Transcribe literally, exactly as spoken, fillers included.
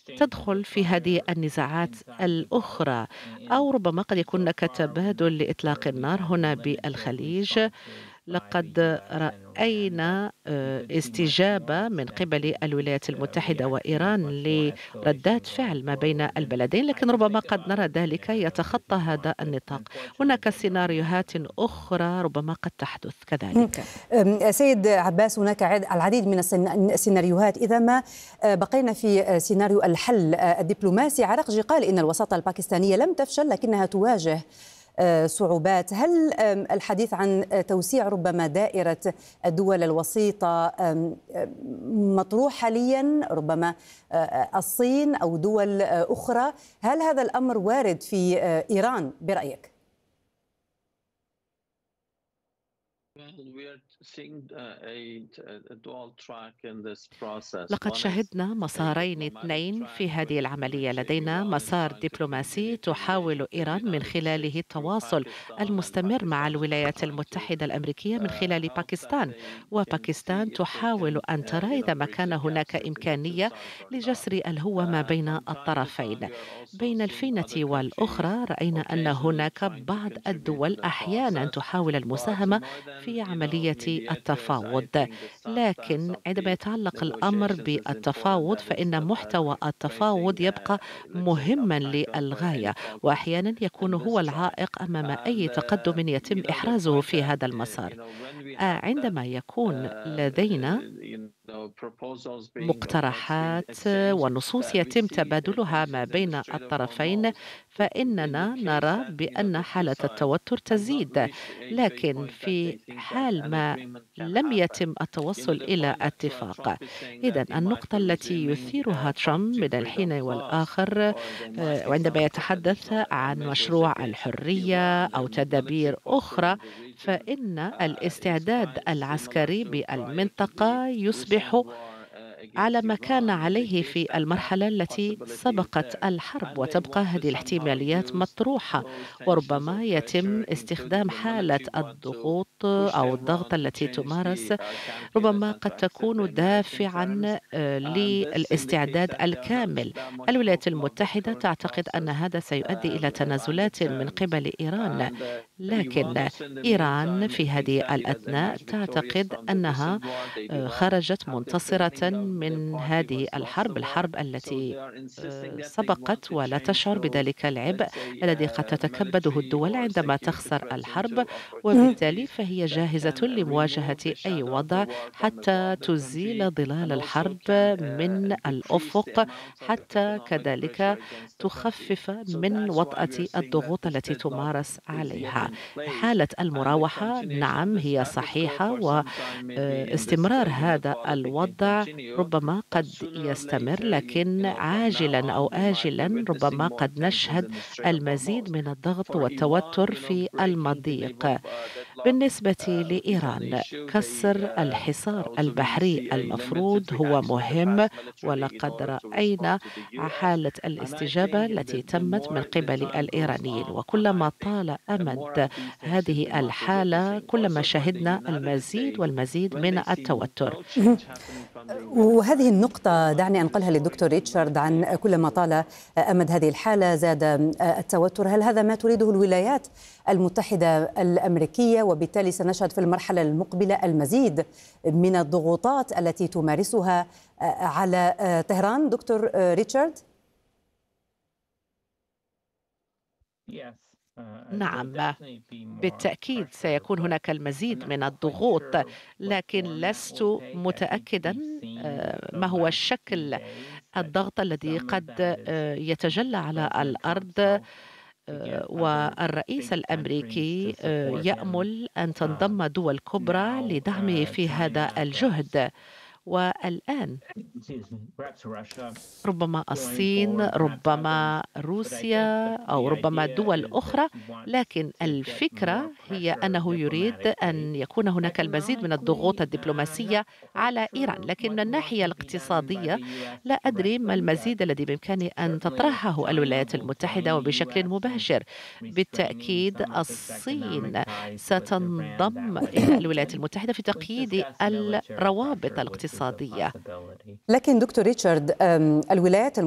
تدخل في هذه النزاعات الأخرى، أو ربما قد يكون هناك تبادل لإطلاق النار هنا بالخليج. لقد رأينا آه، استجابة من قبل الولايات المتحدة وإيران لردات فعل ما بين البلدين، لكن ربما قد نرى ذلك يتخطى هذا النطاق. هناك سيناريوهات أخرى ربما قد تحدث كذلك. أم، سيد عباس، هناك عد- العديد من السن- السيناريوهات. إذا ما آه، بقينا في آه، سيناريو الحل آه، الدبلوماسي، عراقجي قال إن الوساطة الباكستانية لم تفشل لكنها تواجه آه، صعوبات. هل آم، الحديث عن آه، توسيع ربما دائرة الدول الوسيطة آم، آم، مطروح حاليا، ربما آه، آه، الصين أو دول آه، أخرى؟ هل هذا الأمر وارد في آه، إيران برأيك؟ لقد شهدنا مسارين اثنين في هذه العملية. لدينا مسار دبلوماسي تحاول إيران من خلاله التواصل المستمر مع الولايات المتحدة الأمريكية من خلال باكستان، وباكستان تحاول أن ترى إذا ما كان هناك إمكانية لجسر الهوة ما بين الطرفين. بين الفينة والأخرى رأينا أن هناك بعض الدول أحيانا تحاول المساهمة في عملية التفاوض، لكن عندما يتعلق الأمر بالتفاوض فإن محتوى التفاوض يبقى مهما للغاية، وأحيانا يكون هو العائق أمام أي تقدم يتم إحرازه في هذا المسار. آه، عندما يكون لدينا مقترحات ونصوص يتم تبادلها ما بين الطرفين، فإننا نرى بأن حالة التوتر تزيد. لكن في حال ما لم يتم التوصل إلى اتفاق، إذن النقطة التي يثيرها ترامب من الحين والآخر آه، وعندما يتحدث عن مشروع الحرية أو تدابير أخرى، فإن الاستعداد العسكري بالمنطقة يصبح على ما كان عليه في المرحلة التي سبقت الحرب، وتبقى هذه الاحتماليات مطروحة، وربما يتم استخدام حالة الضغوط أو الضغط التي تمارس، ربما قد تكون دافعا آه، للاستعداد الكامل. الولايات المتحدة تعتقد أن هذا سيؤدي إلى تنازلات من قبل إيران، لكن إيران في هذه الأثناء تعتقد أنها آه، خرجت منتصرة من هذه الحرب، الحرب التي آه، سبقت، ولا تشعر بذلك العبء الذي قد تتكبده الدول عندما تخسر الحرب، وبالتالي فهي جاهزة لمواجهة أي وضع حتى تزيل ظلال الحرب من الأفق، حتى كذلك تخفف من وطأة الضغوط التي تمارس عليها. حالة المراوحة نعم هي صحيحة، واستمرار هذا الوضع ربما قد يستمر، لكن عاجلا أو آجلا ربما قد نشهد المزيد من الضغط والتوتر في المضيق. بالنسبة لإيران، كسر الحصار البحري المفروض هو مهم، ولقد رأينا حالة الاستجابة التي تمت من قبل الإيرانيين، وكلما طال أمد هذه الحالة كلما شهدنا المزيد والمزيد من التوتر. وهذه النقطة دعني أنقلها للدكتور ريتشارد. عن كلما طال أمد هذه الحالة زاد التوتر، هل هذا ما تريده الولايات المتحدة الأمريكية؟ وبالتالي سنشهد في المرحلة المقبلة المزيد من الضغوطات التي تمارسها على طهران. دكتور ريتشارد. نعم، بالتأكيد سيكون هناك المزيد من الضغوط، لكن لست متأكدا آه، ما هو الشكل الضغط الذي قد آه، يتجلى على الأرض. آه، والرئيس الأمريكي آه، يأمل أن تنضم دول كبرى لدعمه في هذا الجهد. والآن ربما الصين، ربما روسيا، أو ربما دول أخرى، لكن الفكرة هي أنه يريد أن يكون هناك المزيد من الضغوط الدبلوماسية على إيران. لكن من الناحية الاقتصادية لا أدري ما المزيد الذي بإمكان أن تطرحه الولايات المتحدة وبشكل مباشر. بالتأكيد الصين ستنضم إلى الولايات المتحدة في تقييد الروابط الاقتصادية. لكن دكتور ريتشارد، الولايات